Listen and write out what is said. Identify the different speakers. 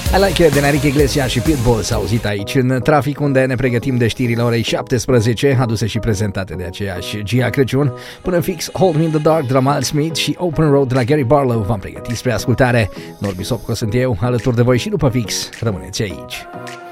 Speaker 1: I Like It de Enrique Iglesias și Pitbull s-a auzit aici în trafic, unde ne pregătim de știrile orei 17, aduse și prezentate de aceeași Gia Crăciun. Până fix Hold Me in the Dark de la Miles Smith și Open Road de la Gary Barlow v-am pregătit spre ascultare. Norbi Sopco sunt eu, alături de voi și după fix. Rămâneți aici.